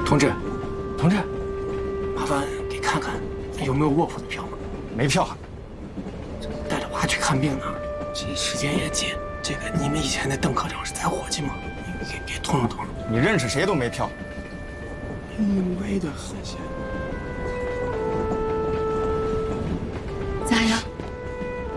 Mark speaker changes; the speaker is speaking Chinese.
Speaker 1: 同志，麻烦给看看有没有卧铺的票吗？
Speaker 2: 没票。
Speaker 1: 这带着娃去看病呢，这时间也紧。这个你们以前那邓科长是咱伙计吗？你给通融通融。
Speaker 2: 你认识谁都没票。
Speaker 1: 卑微的很些。